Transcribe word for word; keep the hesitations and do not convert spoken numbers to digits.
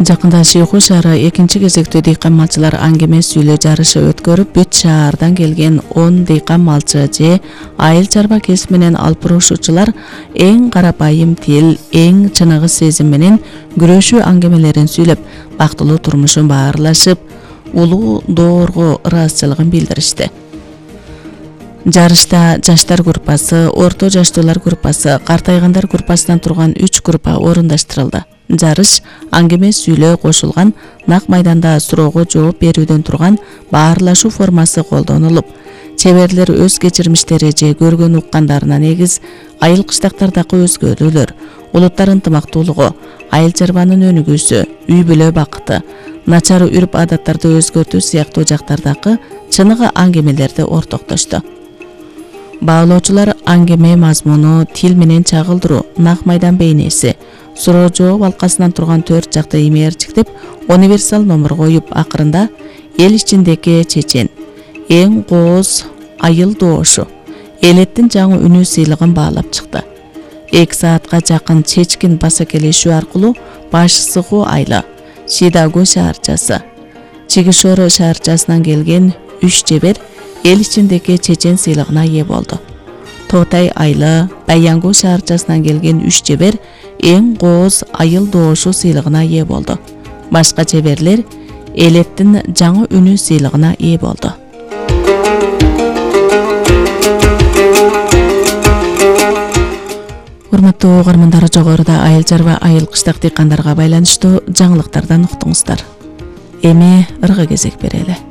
Жакында Шыйху шаары экинчи кезектүү дыйкан малчылар аңгеме сүйлөө жарышы өткөрүп, бүт шаардан келген он дыйкан малчы же айыл чарба кесип менен алпурушуучулар эң карапайым тил, эң чыныгы сезим менен күрөшүү аңгемелерин сүйлөп, бактылуу турмушун баарлашып, улуу доорго ыраазычылыгын билдиришти. Жарышта жаштар группасы, орто жаштуулар группасы, картайгандар группасынан турган үч группа орундаштырылды. Жарыш аңгеме сүйлөө кошулган нак майданда суроого жооп берүүдөн турган баарлашуу формасы колдонулуп, чеберлер өз кечирмиштери же көргөн уккандарына негиз айыл кыштактардагы өзгөрүүлөр, улуттар ынтымактуулугу, айыл чарбанын өнүгүүсү, үй бүлө бакыты, начар үрп адаттарды өзгөртүү сыяктуу жактардагы чыныгы аңгемелерди ортоктошту. Баалоочулар аңгеме мазмуну, тил менен чагылдыруу, нак майдан бейнеси, суроо жооп алкасынан турган төрт жакты имээрчиктеп, универсал номер коюп, акырында эл ичиндеги чечен, эң кооз айыл доошу, элеттин жаңы үнүү сыйлыгын баалап чыкты. эки саатка жакын чечкин басакелешүү аркылуу Башсыху айла, Шидагу шаарчасы, Чигишоро шаарчасынан келген үч чебер эл ичиндеги чечен сыйлыгына ээ болду. Тотай айла, Баянгу шаарчасынан келген үч чебер эң кооз айыл доошу сыйлыгына ээ болду. Башка чеберлер элеттин жаңы үнүү сыйлыгына ээ болду. Урматтуу угармандар, жогоруда айыл чарба айыл кыштак дыйкандарга байланыштуу жаңылыктардан уктуңуздар. Эми ыргы кезек берели.